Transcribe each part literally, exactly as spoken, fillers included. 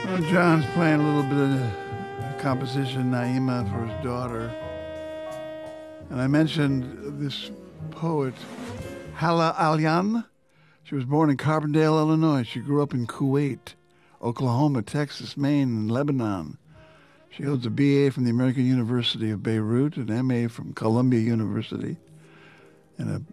Well, John's playing a little bit of a composition, Naima, for his daughter. And I mentioned this poet, Hala Alyan. She was born in Carbondale, Illinois. She grew up in Kuwait, Oklahoma, Texas, Maine, and Lebanon. She holds a B A from the American University of Beirut, an M A from Columbia University, and a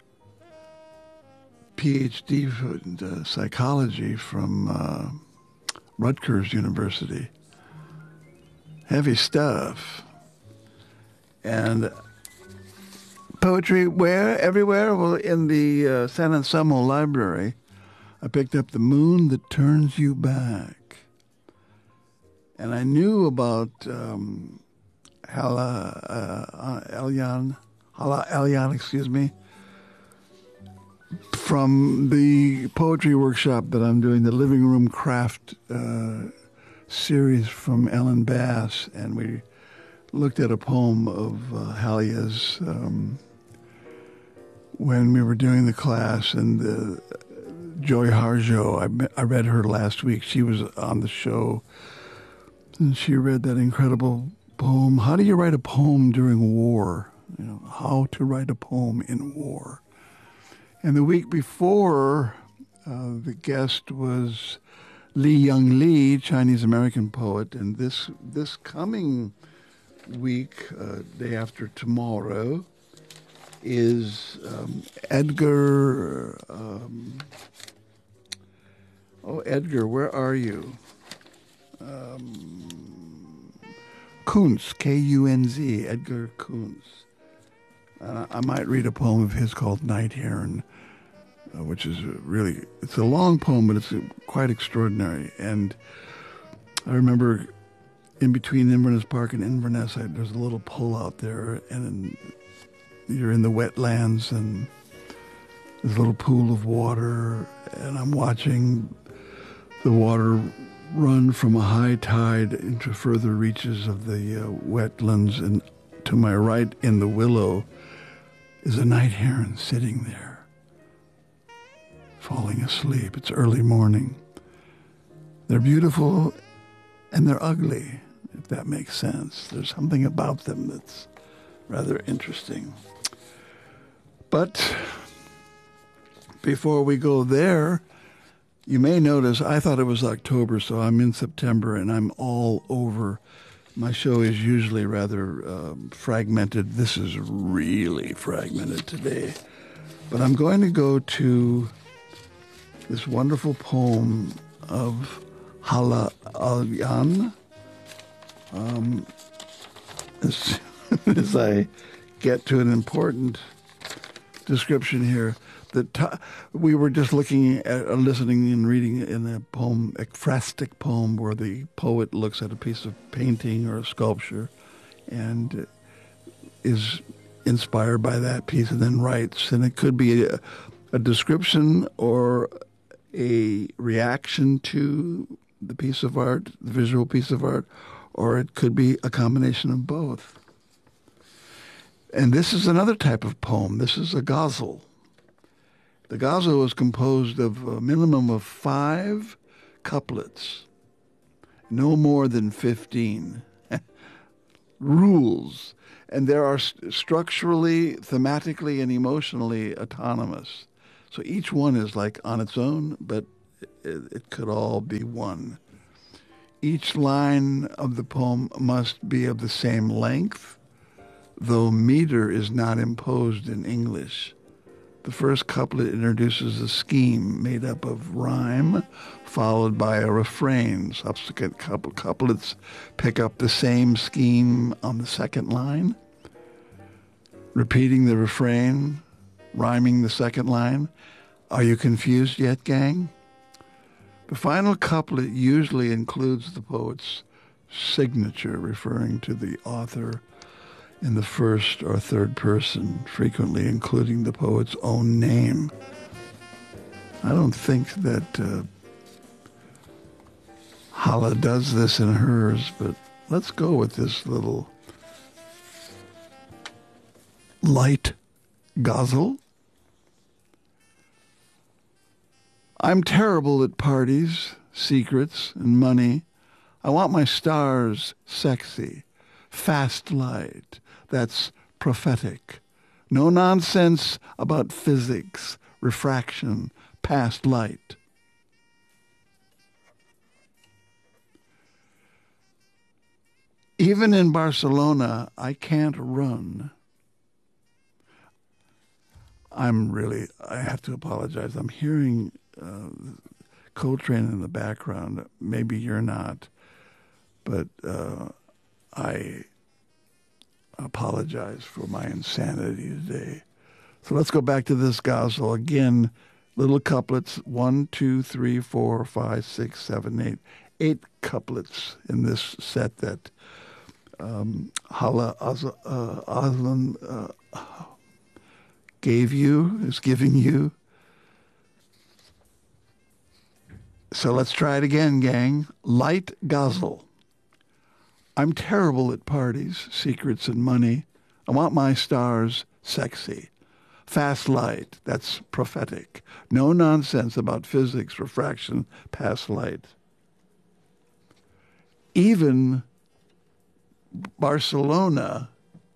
P H D in uh, psychology from uh, Rutgers University. Heavy stuff. And poetry where? Everywhere? Well, in the uh, San Anselmo Library, I picked up The Moon That Turns You Back. And I knew about um, Hala uh, Alyan, Hala Alyan, excuse me, from the poetry workshop that I'm doing, the Living Room Craft uh, series from Ellen Bass, and we looked at a poem of uh, Halia's um, when we were doing the class, and uh, Joy Harjo, I, I read her last week. She was on the show, and she read that incredible poem. How do you write a poem during war? You know, how to write a poem in war. And the week before, uh, the guest was Li Young Lee, Chinese-American poet. And this this coming week, uh, day after tomorrow, is um, Edgar... Um, oh, Edgar, where are you? Um, Kuntz, K U N Z, Edgar Kuntz. Uh, I might read a poem of his called Night Heron, uh, which is really, it's a long poem, but it's quite extraordinary. And I remember in between Inverness Park and Inverness, I, there's a little pull out there, and you're in the wetlands, and there's a little pool of water, and I'm watching the water run from a high tide into further reaches of the uh, wetlands, and to my right in the willow is a night heron sitting there, falling asleep. It's early morning. They're beautiful and they're ugly, if that makes sense. There's something about them that's rather interesting. But before we go there, you may notice I thought it was October, so I'm in September and I'm all over. My show is usually rather um, fragmented. This is really fragmented today. But I'm going to go to this wonderful poem of Hala Alyan. Um, as, as I get to an important description here, the t- we were just looking at, uh, listening and reading in a poem, a ekphrastic poem, where the poet looks at a piece of painting or a sculpture and is inspired by that piece and then writes. And it could be a, a description or a reaction to the piece of art, the visual piece of art, or it could be a combination of both. And this is another type of poem. This is a ghazal. The ghazal is composed of a minimum of five couplets, no more than fifteen. Rules. And they are st- structurally, thematically, and emotionally autonomous. So each one is like on its own, but it, it could all be one. Each line of the poem must be of the same length, though meter is not imposed in English. The first couplet introduces a scheme made up of rhyme, followed by a refrain. Subsequent couple couplets pick up the same scheme on the second line, repeating the refrain, rhyming the second line. Are you confused yet, gang? The final couplet usually includes the poet's signature, referring to the author in the first or third person, frequently including the poet's own name. I don't think that uh, Hala does this in hers, but let's go with this little light ghazal. I'm terrible at parties, secrets, and money. I want my stars sexy, fast light, that's prophetic. No nonsense about physics, refraction, past light. Even in Barcelona, I can't run. I'm really, I have to apologize. I'm hearing uh, Coltrane in the background. Maybe you're not, but uh, I apologize for my insanity today. So let's go back to this ghazal again. Little couplets, one, two, three, four, five, six, seven, eight. Eight couplets in this set that um, Hala Aslan uh, Aslan, uh, gave you, is giving you. So let's try it again, gang. Light ghazal. I'm terrible at parties, secrets, and money. I want my stars sexy. Fast light, that's prophetic. No nonsense about physics, refraction, past light. Even Barcelona,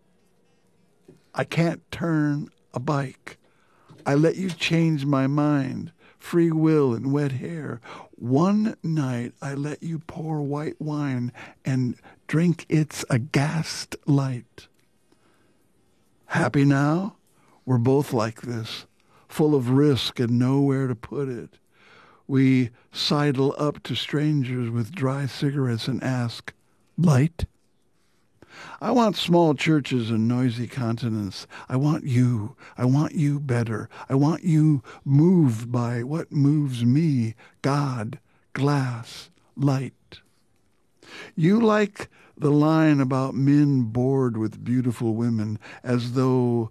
I can't turn a bike. I let you change my mind. Free will and wet hair. One night I let you pour white wine and drink its aghast light. Happy now? We're both like this, full of risk and nowhere to put it. We sidle up to strangers with dry cigarettes and ask, light? I want small churches and noisy continents. I want you. I want you better. I want you moved by what moves me, God, glass, light. You like the line about men bored with beautiful women as though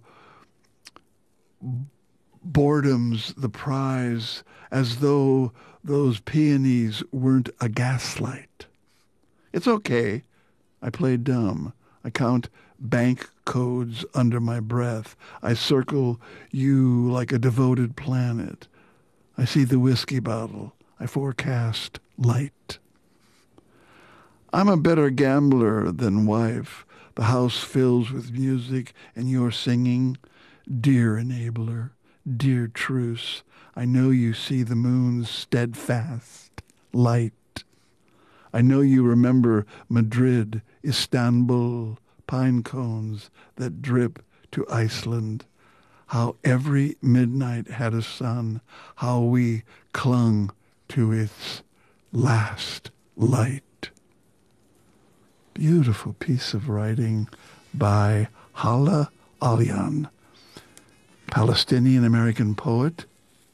boredom's the prize, as though those peonies weren't a gaslight. It's okay. I play dumb. I count bank codes under my breath. I circle you like a devoted planet. I see the whiskey bottle. I forecast light. I'm a better gambler than wife. The house fills with music and you're singing. Dear enabler, dear truce, I know you see the moon's steadfast light. I know you remember Madrid, Istanbul, pine cones that drip to Iceland. How every midnight had a sun, how we clung to its last light. Beautiful piece of writing by Hala Alian, Palestinian-American poet.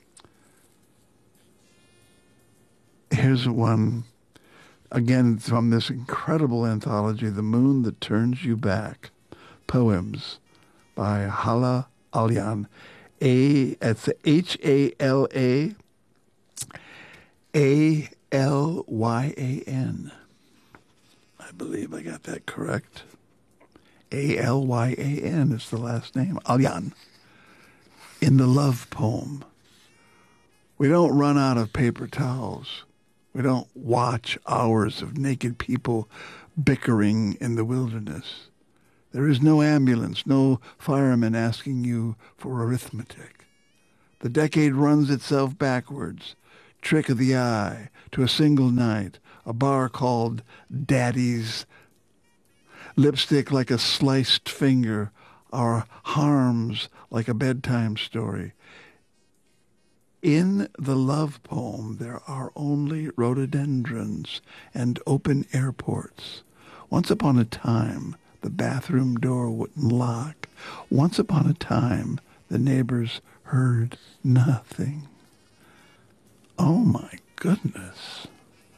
Here's one, again, from this incredible anthology, The Moon That Turns You Back, Poems by Hala Alian. A, it's H A L A A L Y A N. I believe I got that correct. A L Y A N is the last name, Alian. In the love poem, we don't run out of paper towels. We don't watch hours of naked people bickering in the wilderness. There is no ambulance, no fireman asking you for arithmetic. The decade runs itself backwards, trick of the eye, to a single night, a bar called Daddy's, lipstick like a sliced finger, our harms like a bedtime story. In the love poem, there are only rhododendrons and open airports. Once upon a time, the bathroom door wouldn't lock. Once upon a time, the neighbors heard nothing. Oh my goodness.